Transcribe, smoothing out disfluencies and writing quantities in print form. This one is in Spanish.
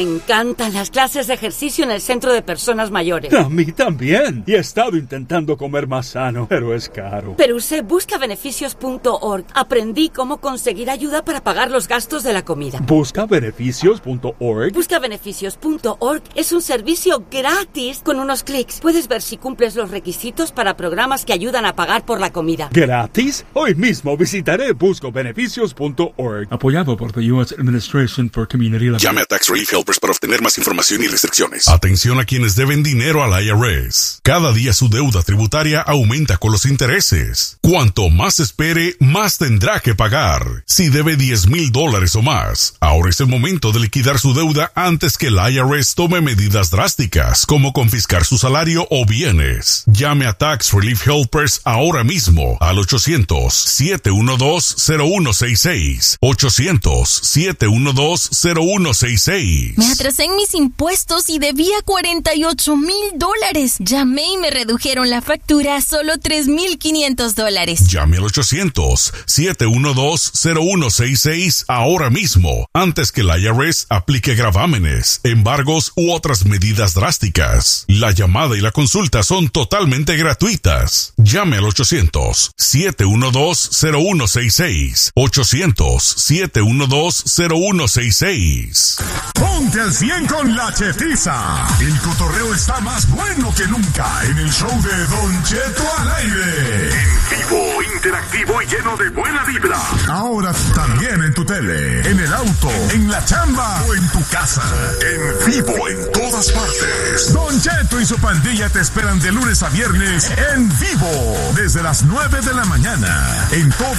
Me encantan las clases de ejercicio en el centro de personas mayores. A mí también. Y he estado intentando comer más sano, pero es caro. Pero usé buscabeneficios.org. Aprendí cómo conseguir ayuda para pagar los gastos de la comida. ¿Buscabeneficios.org? Buscabeneficios.org es un servicio gratis con unos clics. Puedes ver si cumples los requisitos para programas que ayudan a pagar por la comida. ¿Gratis? Hoy mismo visitaré buscabeneficios.org. Apoyado por the U.S. Administration for Community Life. Llame a Tax Relief Helpers para obtener más información y restricciones. Atención a quienes deben dinero al IRS. Cada día su deuda tributaria aumenta con los intereses. Cuanto más espere, más tendrá que pagar. Si debe $10,000 o más, ahora es el momento de liquidar su deuda antes que el IRS tome medidas drásticas, como confiscar su salario o bienes. Llame a Tax Relief Helpers ahora mismo al 800-712-0166. 800-712-0166. Me atrasé en mis impuestos y debía $48,000. Llamé y me redujeron la factura a solo $3,500. Llame al 800-712-0166 ahora mismo, antes que el IRS aplique gravámenes, embargos u otras medidas drásticas. La llamada y la consulta son totalmente gratuitas. Llame al 800-712-0166. 800-712-0166. Ponte al 100 con la Chetiza. El cotorreo está más bueno que nunca en el show de Don Cheto al aire. En vivo, interactivo y lleno de buena vibra. Ahora también en tu tele, en el auto, en la chamba o en tu casa. En vivo en todas partes. Don Cheto y su pandilla te esperan de lunes a viernes en vivo desde las 9 de la mañana en todas